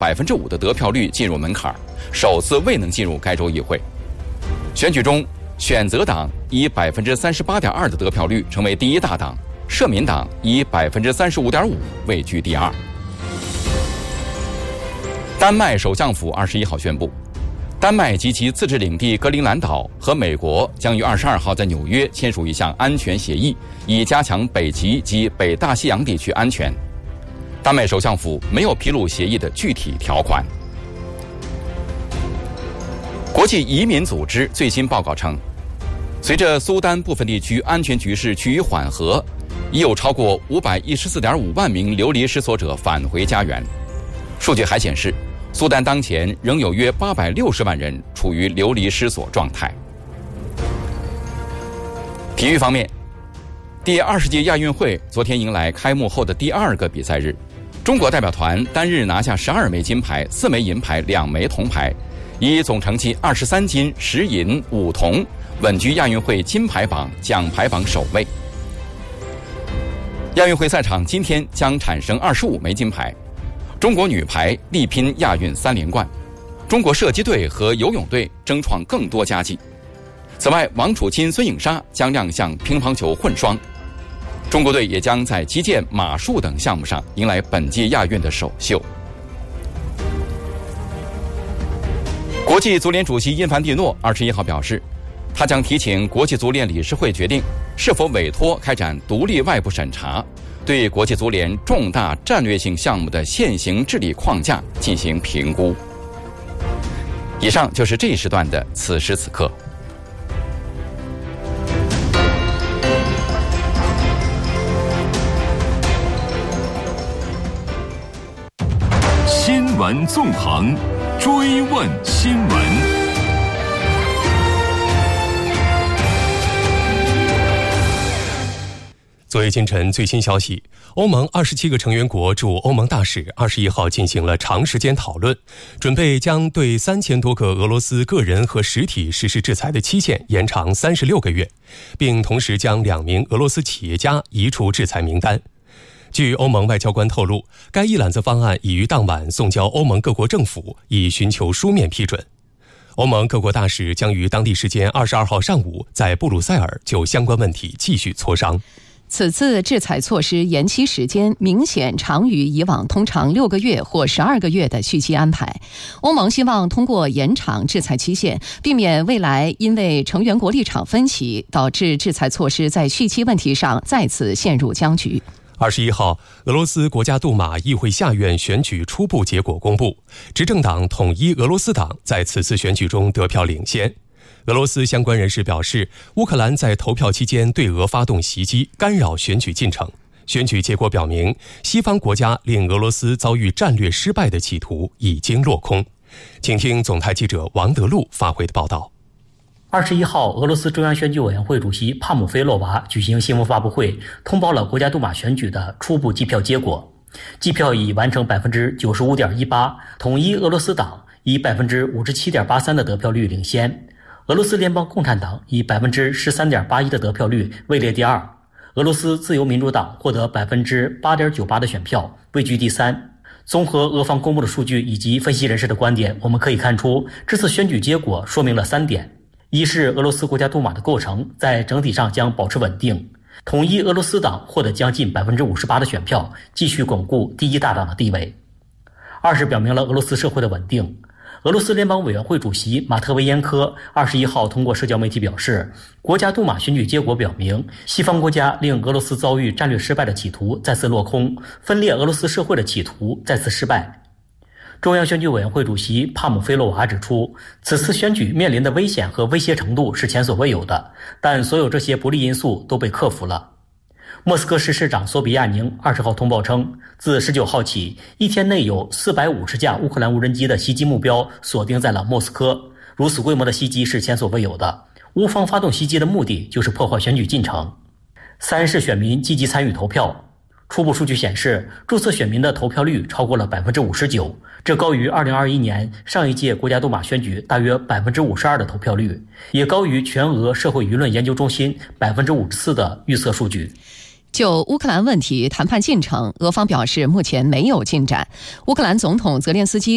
5%的得票率进入门槛，首次未能进入该州议会。选举中，选择党以38.2%的得票率成为第一大党，社民党以35.5%位居第二。丹麦首相府21号宣布，丹麦及其自治领地格陵兰岛和美国将于22号在纽约签署一项安全协议，以加强北极及北大西洋地区安全。丹麦首相府没有披露协议的具体条款。国际移民组织最新报告称，随着苏丹部分地区安全局势趋于缓和，已有超过514.5万名流离失所者返回家园。数据还显示，苏丹当前仍有约860万人处于流离失所状态。体育方面，第20届亚运会昨天迎来开幕后的第2个比赛日，中国代表团单日拿下12枚金牌、4枚银牌、2枚铜牌，以总成绩23金10银5铜，稳居亚运会金牌榜、奖牌榜首位。亚运会赛场今天将产生25枚金牌。中国女排力拼亚运3连冠，中国射击队和游泳队争创更多佳绩。此外，王楚钦、孙颖莎将亮相乒乓球混双。中国队也将在击剑、马术等项目上迎来本届亚运的首秀。国际足联主席因凡蒂诺21号表示，他将提请国际足联理事会决定是否委托开展独立外部审查，对国际足联重大战略性项目的现行治理框架进行评估。以上就是这一时段的此时此刻。 新闻纵横，追问新闻。 昨夜今晨最新消息，欧盟27个成员国驻欧盟大使21号进行了长时间讨论，准备将对3000多个俄罗斯个人和实体实施制裁的期限延长36个月，并同时将2名俄罗斯企业家移出制裁名单。据欧盟外交官透露，该一揽子方案已于当晚送交欧盟各国政府，以寻求书面批准。欧盟各国大使将于当地时间22号上午在布鲁塞尔就相关问题继续磋商。 此次制裁措施延期时间明显长于以往通常6个月或12个月的续期安排。欧盟希望通过延长制裁期限，避免未来因为成员国立场分歧，导致制裁措施在续期问题上再次陷入僵局。 21号，俄罗斯国家杜马议会下院选举初步结果公布，执政党统一俄罗斯党在此次选举中得票领先。俄罗斯相关人士表示，乌克兰在投票期间对俄发动袭击，干扰选举进程。选举结果表明，西方国家令俄罗斯遭遇战略失败的企图已经落空。请听总台记者王德禄发回的报道。 21号，俄罗斯中央选举委员会主席帕姆菲洛娃举行新闻发布会，通报了国家杜马选举的初步计票结果。计票已完成 95.18%， 统一俄罗斯党以 57.83% 的得票率领先。俄罗斯联邦共产党以 13.81% 的得票率位列第二，俄罗斯自由民主党获得 8.98% 的选票，位居第三。综合俄方公布的数据以及分析人士的观点，我们可以看出，这次选举结果说明了3点：一是俄罗斯国家杜马的构成在整体上将保持稳定，统一俄罗斯党获得将近 58% 的选票，继续巩固第一大党的地位；二是表明了俄罗斯社会的稳定。俄罗斯联邦委员会主席马特维延科21号通过社交媒体表示，国家杜马选举结果表明，西方国家令俄罗斯遭遇战略失败的企图再次落空，分裂俄罗斯社会的企图再次失败。中央选举委员会主席帕姆菲洛娃指出，此次选举面临的危险和威胁程度是前所未有的，但所有这些不利因素都被克服了。莫斯科市市长索比亚宁20号通报称，自19号起，一天内有450架乌克兰无人机的袭击目标锁定在了莫斯科，如此规模的袭击是前所未有的。乌方发动袭击的目的就是破坏选举进程。3是选民积极参与投票。初步数据显示，注册选民的投票率超过了 59%， 这高于2021年上一届国家杜马选举大约 52% 的投票率，也高于全俄社会舆论研究中心 54% 的预测数据。 就乌克兰问题谈判进程，俄方表示目前没有进展。乌克兰总统泽连斯基